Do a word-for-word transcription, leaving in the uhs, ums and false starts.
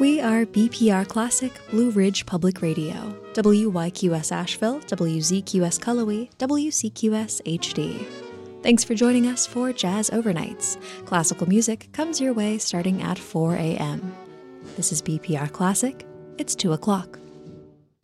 We are B P R Classic Blue Ridge Public Radio, W Y Q S Asheville, W Z Q S Cullowhee, W C Q S H D. Thanks for joining us for Jazz Overnights. Classical music comes your way starting at four a.m. This is B P R Classic. It's two o'clock.